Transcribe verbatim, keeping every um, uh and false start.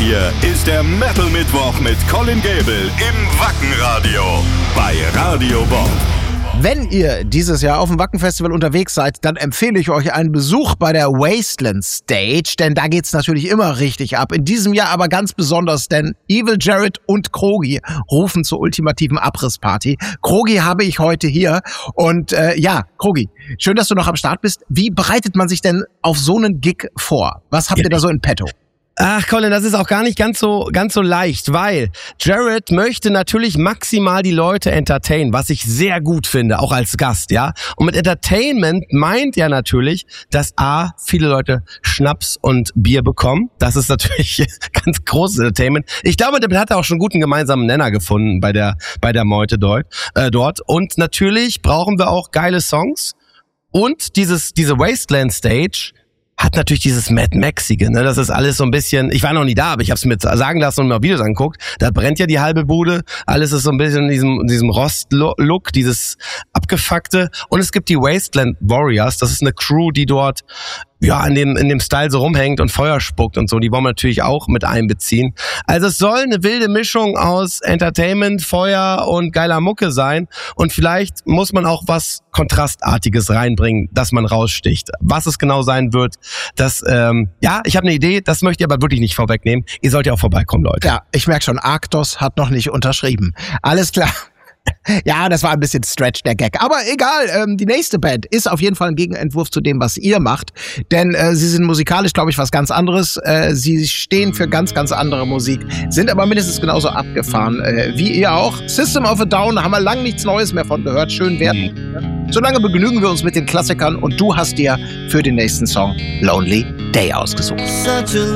hier ist der Metal Mittwoch mit Colin Gable im Wacken-Radio bei Radio Bob. Wenn ihr dieses Jahr auf dem Wacken-Festival unterwegs seid, dann empfehle ich euch einen Besuch bei der Wasteland Stage, denn da geht's natürlich immer richtig ab. In diesem Jahr aber ganz besonders, denn Evil Jared und Krogi rufen zur ultimativen Abrissparty. Krogi habe ich heute hier und äh, ja, Krogi, schön, dass du noch am Start bist. Wie bereitet man sich denn auf so einen Gig vor? Was habt ihr da so in petto? Ach, Colin, das ist auch gar nicht ganz so ganz so leicht, weil Jared möchte natürlich maximal die Leute entertainen, was ich sehr gut finde, auch als Gast, ja. Und mit Entertainment meint er natürlich, dass A, viele Leute Schnaps und Bier bekommen. Das ist natürlich ganz großes Entertainment. Ich glaube, damit hat er auch schon einen guten gemeinsamen Nenner gefunden bei der bei der Meute dort. Äh, dort. Und natürlich brauchen wir auch geile Songs und dieses diese Wasteland Stage hat natürlich dieses Mad Maxige, ne? Das ist alles so ein bisschen, ich war noch nie da, aber ich habe es mir sagen lassen und mir Videos angeguckt. Da brennt ja die halbe Bude. Alles ist so ein bisschen in diesem, in diesem Rost-Look, dieses abgefuckte. Und es gibt die Wasteland Warriors. Das ist eine Crew, die dort ja in dem in dem Style so rumhängt und Feuer spuckt und so. Die wollen wir natürlich auch mit einbeziehen. Also es soll eine wilde Mischung aus Entertainment, Feuer und geiler Mucke sein. Und vielleicht muss man auch was Kontrastartiges reinbringen, dass man raussticht. Was es genau sein wird, das, ähm, ja, ich habe eine Idee, das möchte ich aber wirklich nicht vorwegnehmen. Ihr sollt ja auch vorbeikommen, Leute. Ja, ich merke schon, Arktos hat noch nicht unterschrieben. Alles klar. Ja, das war ein bisschen Stretch, der Gag. Aber egal, ähm, die nächste Band ist auf jeden Fall ein Gegenentwurf zu dem, was ihr macht. Denn äh, sie sind musikalisch, glaube ich, was ganz anderes. Äh, sie stehen für ganz, ganz andere Musik, sind aber mindestens genauso abgefahren äh, wie ihr auch. System of a Down, haben wir lang nichts Neues mehr von gehört. Schön werden. Solange begnügen wir uns mit den Klassikern und du hast dir für den nächsten Song Lonely Day ausgesucht.